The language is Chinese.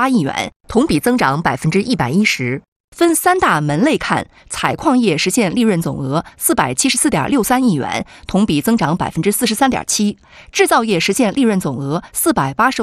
8亿元，同比增长110%。分三大门类看，采矿业实现利润总额474.63亿元，同比增长43.7%；制造业实现利润总额485